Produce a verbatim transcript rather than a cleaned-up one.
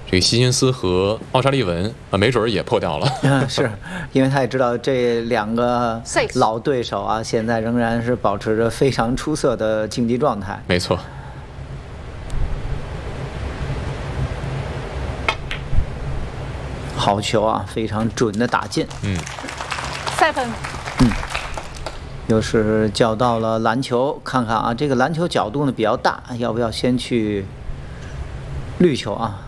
这个希金斯和奥沙利文啊，没准儿也破掉了。 嗯，是因为他也知道这两个老对手啊，现在仍然是保持着非常出色的竞技状态。 没错。 好球啊，非常准的打进。 嗯。 赛分。 嗯。又是叫到了篮球，看看啊，这个篮球角度呢比较大，要不要先去绿球啊？